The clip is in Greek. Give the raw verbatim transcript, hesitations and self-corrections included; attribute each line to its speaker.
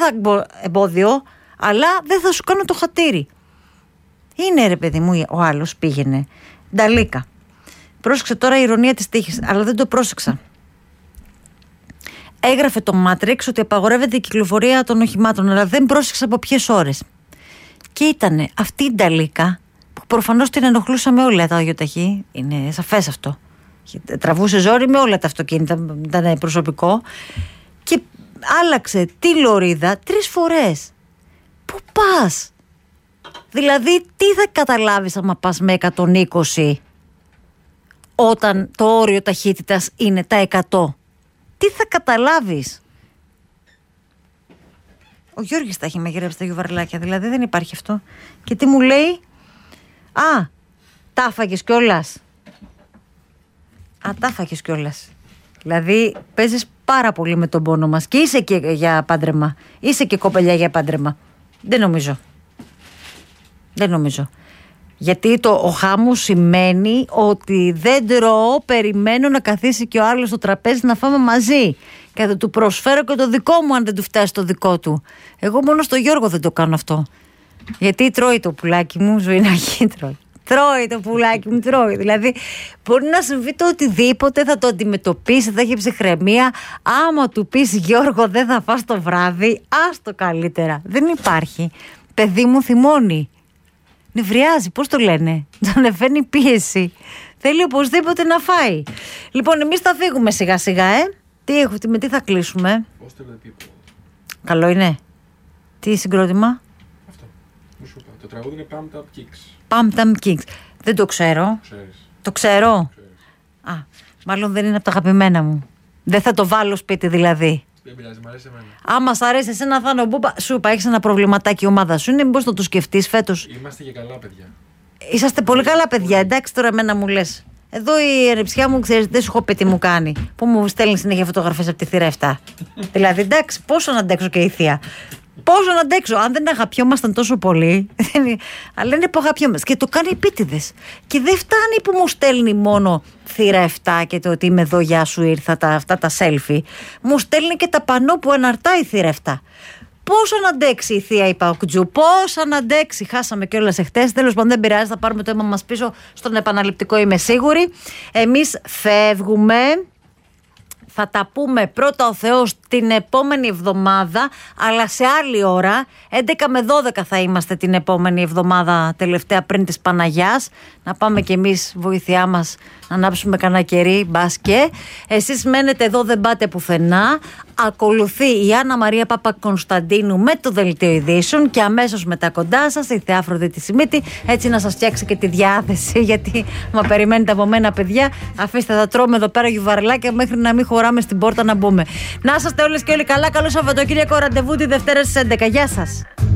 Speaker 1: θα εμπόδιο, αλλά δεν θα σου κάνω το χατήρι. Είναι ρε παιδί μου, ο άλλος πήγαινε. Νταλίκα. Πρόσεξε τώρα η ηρωνία της τύχης, αλλά δεν το πρόσεξα. Έγραφε το Matrix ότι απαγορεύεται η κυκλοφορία των οχημάτων, αλλά δεν πρόσεξα από ποιες ώρες. Και ήτανε αυτή η Νταλίκα, που προφανώς την ενοχλούσαμε όλα τα αγιοταχή, είναι σαφές αυτό. Τραβούσε ζόρι με όλα τα αυτοκίνητα, ήταν προσωπικό. Και άλλαξε τη λωρίδα τρεις φορές. Πού πας? Δηλαδή, τι θα καταλάβεις άμα πας με εκατόν είκοσι όταν το όριο ταχύτητας είναι τα εκατό? Τι θα καταλάβεις? Ο Γιώργης τα έχει μαγειρέψει τα γιουβαρλάκια, δηλαδή δεν υπάρχει αυτό. Και τι μου λέει? Α, τα έφαγες κιόλας. Α, τα έφαγες κιόλας. Δηλαδή παίζεις πάρα πολύ με τον πόνο μας. Και είσαι και για πάντρεμα. Είσαι και κοπελιά για πάντρεμα. Δεν νομίζω. Δεν νομίζω. Γιατί το ο χάμος σημαίνει ότι δεν τρώω, περιμένω να καθίσει και ο άλλος στο τραπέζι να φάμε μαζί. Και θα του προσφέρω και το δικό μου αν δεν του φτάσει το δικό του. Εγώ μόνο στο Γιώργο δεν το κάνω αυτό. Γιατί τρώει το πουλάκι μου, ζωηνάκι τρώει. Τρώει το πουλάκι μου, τρώει. Δηλαδή μπορεί να συμβεί το οτιδήποτε, θα το αντιμετωπίσει, θα έχει ψυχραιμία. Άμα του πεις Γιώργο δεν θα φας το βράδυ, άστο καλύτερα. Δεν υπάρχει. Παιδί μου θυμώνει. Νευριάζει, πώς το λένε. Τον εφαίνει πίεση. Θέλει οπωσδήποτε να φάει. Λοιπόν, εμείς θα φύγουμε σιγά σιγά, ε. Τι έχω, με τι θα κλείσουμε? Καλό είναι. Τι συγκρότημα?
Speaker 2: Αυτό. Μου σου είπα. Το τραγούδι είναι Pumped Up Kicks.
Speaker 1: Pumped Up Kicks. Δεν το ξέρω.
Speaker 2: Ξέρεις.
Speaker 1: Το ξέρω.
Speaker 2: Ξέρεις.
Speaker 1: Α, μάλλον δεν είναι από τα αγαπημένα μου. Δεν θα το βάλω σπίτι δηλαδή.
Speaker 2: Δεν πειράζει, μ' αρέσει εμένα.
Speaker 1: Άμα σ' αρέσει εσένα θα είναι ο Μπούμπα. Σου είπα, έχεις ένα προβληματάκι η ομάδα σου. Είναι μήπως να το σκεφτείς φέτος?
Speaker 2: Είμαστε και καλά παιδιά.
Speaker 1: Είσαστε πολύ καλά παιδιά. Εντάξει τώρα εμένα μου λες. Εδώ η ερεψιά μου, ξέρεις, δεν σου έχω πει τι μου κάνει. Που μου στέλνει συνέχεια φωτογραφίες από τη θύρα επτά. Δηλαδή, εντάξει, πόσο να αντέξω και η θεία. Πόσο να αντέξω. Αν δεν αγαπιόμασταν τόσο πολύ. Αλλά είναι που αγαπιόμαστε. Και το κάνει επίτηδες. Και δεν φτάνει που μου στέλνει μόνο θύρα επτά και το ότι είμαι εδώ, γεια σου, ήρθα, τα, αυτά τα selfie. Μου στέλνει και τα πανό που αναρτάει η θύρα επτά. Πόσο να αντέξει η θεία η Παοκτζού, πόσο να αντέξει. Χάσαμε κιόλας εχθές. Τέλος πάντων, δεν πειράζει, θα πάρουμε το αίμα μας πίσω στον επαναληπτικό, είμαι σίγουρη. Εμείς φεύγουμε. Θα τα πούμε πρώτα ο Θεός την επόμενη εβδομάδα, αλλά σε άλλη ώρα. έντεκα με δώδεκα θα είμαστε την επόμενη εβδομάδα, τελευταία πριν της Παναγιάς. Να πάμε κι εμείς βοήθειά μας να ανάψουμε κανένα κερί, μπάσκε. Εσείς μένετε εδώ, δεν πάτε πουθενά. Ακολουθεί η Άννα Μαρία Παπακονσταντίνου με το Δελτίο Ειδήσεων και αμέσως μετά κοντά σας η Θεά Αφροδίτη Σιμίτη, έτσι να σας φτιάξει και τη διάθεση, γιατί μα περιμένετε από μένα παιδιά, αφήστε θα τρώμε εδώ πέρα γιουβαρλάκια μέχρι να μην χωράμε στην πόρτα να μπούμε. Να είσαστε όλες και όλοι καλά, καλό Σαββατοκύριακο, ραντεβού τη Δευτέρα στις έντεκα. Γεια σας.